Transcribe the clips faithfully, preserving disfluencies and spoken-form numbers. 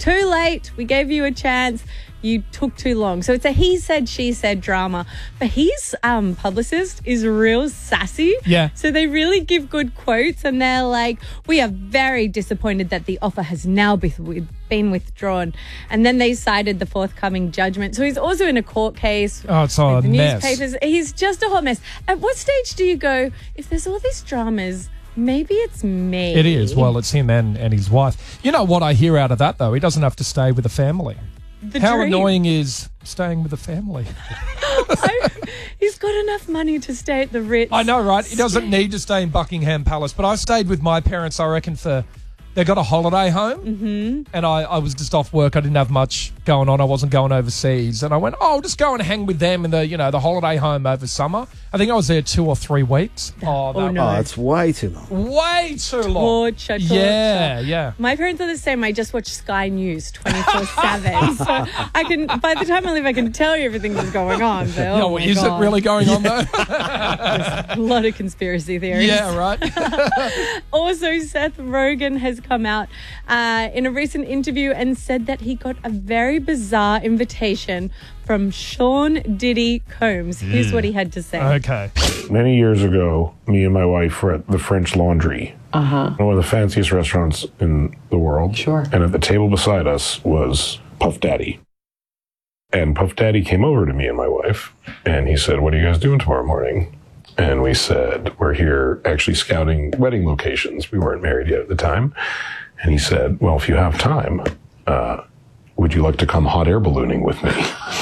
too late. We gave you a chance. You took too long. So it's a he said, she said drama. But his um, publicist is real sassy. Yeah. So they really give good quotes and they're like, we are very disappointed that the offer has now been been withdrawn. And then they cited the forthcoming judgment. So he's also in a court case. Oh, it's all with a mess. newspapers. He's just a hot mess. At what stage do you go, if there's all these dramas, maybe it's me? It is. Well, it's him and, and his wife. You know what I hear out of that, though? He doesn't have to stay with the family. The How dream. annoying is staying with the family? I, he's got enough money to stay at the Ritz. I know, right? He doesn't need to stay in Buckingham Palace. But I stayed with my parents, I reckon, for... They got a holiday home, mm-hmm. and I, I was just off work. I didn't have much going on. I wasn't going overseas. And I went, oh, I'll just go and hang with them in the, you know, the holiday home over summer. I think I was there two or three weeks. Oh, Oh, that no. Oh, it's way too long. Way too long. Torture, torture. Yeah, yeah. My parents are the same. I just watch Sky News twenty-four seven. So I can, by the time I leave, I can tell you everything that's going on. But, oh No, my is God. it really going on, though? A lot of conspiracy theories. Yeah, right. Also, Seth Rogen has come out uh, in a recent interview and said that he got a very bizarre invitation from Sean Diddy Combs. Here's what he had to say. Okay. Many years ago, me and my wife were at the French Laundry, Uh-huh. one of the fanciest restaurants in the world. Sure. And at the table beside us was Puff Daddy. And Puff Daddy came over to me and my wife, and he said, what are you guys doing tomorrow morning? And we said, we're here actually scouting wedding locations. We weren't married yet at the time. And he said, well, if you have time, uh, would you like to come hot air ballooning with me?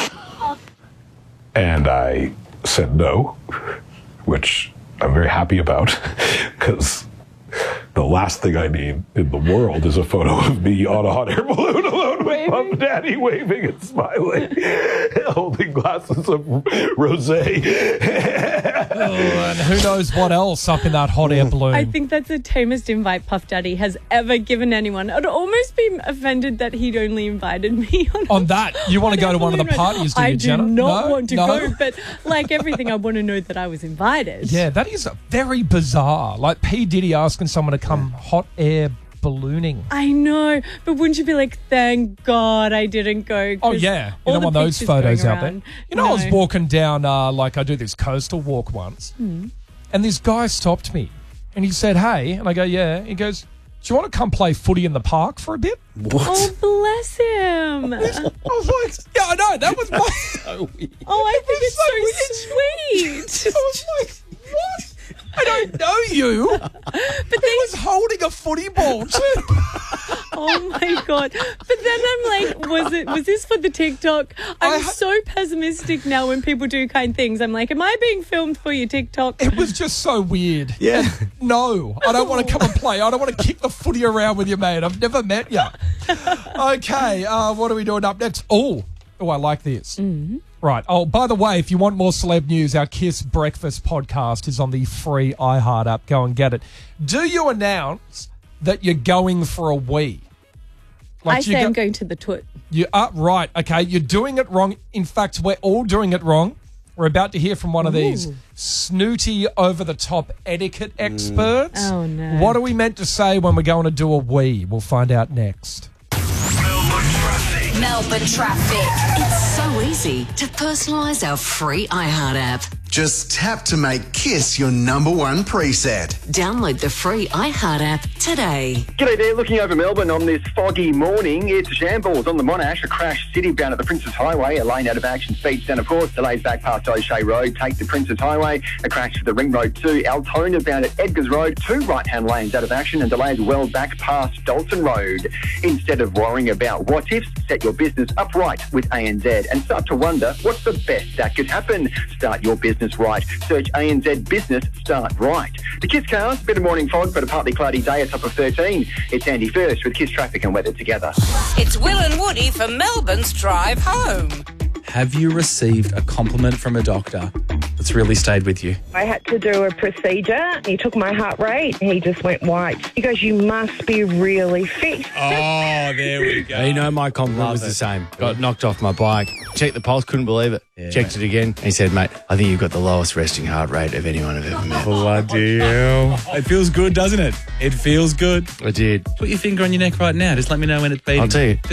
And I said no, which I'm very happy about, because the last thing I need in the world is a photo of me on a hot air balloon alone with Puff Daddy waving and smiling, holding glasses of rosé. Oh, and who knows what else up in that hot air balloon. I think that's the tamest invite Puff Daddy has ever given anyone. I'd almost be offended that he'd only invited me on, On that, you want to go to one of the balloon ride. parties, do I you, do Jenna? not No? want to No? go, but like everything, I want to know that I was invited. Yeah, that is very bizarre. Like P. Diddy asking someone to come hot air ballooning. I know, but wouldn't you be like, thank God I didn't go? 'cause Oh, yeah. You all don't the want those pictures photos going out there. around. You know, I was No. walking down, uh, like I do this coastal walk once, Hmm. and this guy stopped me, and he said, hey, and I go, yeah. He goes, do you want to come play footy in the park for a bit? What? Oh, bless him. I was like, yeah, I know. That was my... So weird. Oh, I think was it's so, sweet. I was like, what? I don't know you. But he was holding a footy ball too. Oh my God. But then I'm like, was it was this for the TikTok? I'm I ha- so pessimistic now when people do kind things. I'm like, am I being filmed for your TikTok? It was just so weird. Yeah. No, I don't want to come and play. I don't want to kick the footy around with you, mate. I've never met you. Okay, uh, what are we doing up next? Oh, oh, I like this. Mm-hmm. Right. Oh, by the way, if you want more celeb news, our Kiss Breakfast podcast is on the free iHeart app. Go and get it. Do you announce that you're going for a wee? I you say I'm go- going to the toot. You are right. Okay, you're doing it wrong. In fact, we're all doing it wrong. We're about to hear from one of these snooty, over-the-top etiquette experts. Oh, no. What are we meant to say when we're going to do a wee? We'll find out next. Melbourne traffic. Melbourne traffic. It's so easy to personalise our free iHeart app. Just tap to make Kiss your number one preset. Download the free iHeart app today. G'day there, looking over Melbourne on this foggy morning. It's shambles on the Monash, a crash city bound at the Princes Highway, a lane out of action, speed centre course, delays back past O'Shea Road, take the Princes Highway, a crash for the Ring Road two, Altona bound at Edgars Road, two right-hand lanes out of action and delays well back past Dalton Road. Instead of worrying about what ifs, set your business upright with A N Z and start to wonder what's the best that could happen. Start your business right. Search A N Z Business Start Right. The Kiss cars, bit of morning fog, but a partly cloudy day, a top of thirteen. It's Andy First with Kiss Traffic and Weather together. It's Will and Woody for Melbourne's Drive Home. Have you received a compliment from a doctor that's really stayed with you? I had to do a procedure. He took my heart rate. He just went white. He goes, you must be really fit. Oh, there we go. You know, my compliment was the same. Got knocked off my bike. Checked the pulse, couldn't believe it. Yeah. Checked it again. He said, mate, I think you've got the lowest resting heart rate of anyone I've ever met. Bloody hell. It feels good, doesn't it? It feels good. I did. Put your finger on your neck right now. Just let me know when it's beating. I'll tell you.